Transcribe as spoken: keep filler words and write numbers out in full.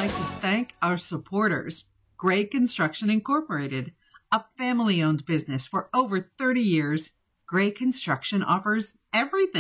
like to thank our supporters, Gray Construction Incorporated, a family-owned business for over thirty years. Gray Construction offers everything